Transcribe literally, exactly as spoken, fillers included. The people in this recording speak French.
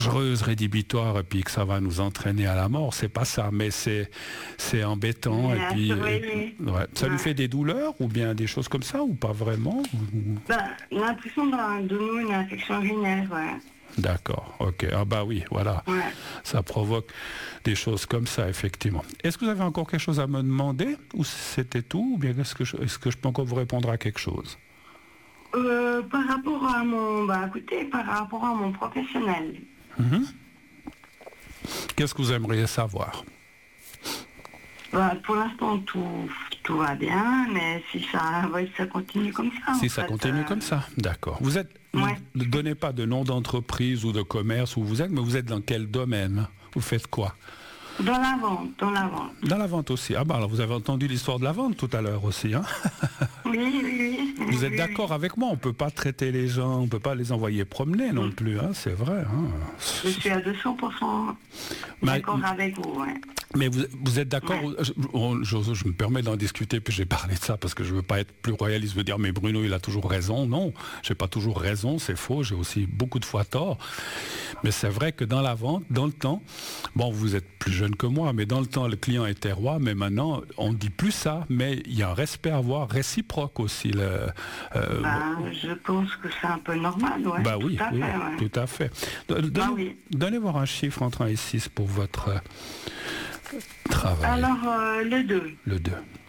dangereuse, rédhibitoire et puis que ça va nous entraîner à la mort, c'est pas ça, mais c'est c'est embêtant. Mais et à puis surveiller. ouais. Ça Ouais. lui fait des douleurs ou bien des choses comme ça ou pas vraiment ou- Ben, l'impression d'un- de nous une infection urinaire, ouais. D'accord, ok. Ah bah oui, voilà. Ouais. Ça provoque des choses comme ça, effectivement. Est-ce que vous avez encore quelque chose à me demander ou c'était tout ou bien est-ce que je, est-ce que je peux encore vous répondre à quelque chose? Euh, par rapport à mon, bah écoutez, par rapport à mon professionnel, Mhm. Qu'est-ce que vous aimeriez savoir? bah, pour l'instant tout, tout va bien, mais si ça, ouais, ça continue comme ça. Si en ça fait, continue euh, comme ça, d'accord. Vous êtes, vous Ouais. ne donnez pas de nom d'entreprise ou de commerce où vous êtes, mais vous êtes dans quel domaine? Vous faites quoi? Dans la vente, dans la vente. Dans la vente aussi. Ah bah alors vous avez entendu l'histoire de la vente tout à l'heure aussi, hein? Oui, oui, oui. Vous êtes oui, d'accord avec moi? On ne peut pas traiter les gens, on ne peut pas les envoyer promener non plus, hein? C'est vrai. Hein? Je suis à deux cents pour cent Mais- d'accord avec vous, ouais. Mais vous, vous êtes d'accord, Ouais. je, on- je- je me permets d'en discuter, puis j'ai parlé de ça parce que je ne veux pas être plus royaliste, je veux dire, mais Bruno, il a toujours raison. Non, j'ai pas toujours raison, c'est faux, j'ai aussi beaucoup de fois tort. Mais c'est vrai que dans la vente, dans le temps, bon, vous êtes plus jeune que moi, mais dans le temps, le client était roi, mais maintenant, on ne dit plus ça, mais il y a un respect à avoir, réciproque aussi. Le, euh, Ben, je pense que c'est un peu normal, ouais. bah oui, tout à oui, fait, ouais. tout à fait. Don- Donnez, Bah oui. donnez voir un chiffre entre un et six pour votre euh, travail. Alors, euh, le deux. Le deux.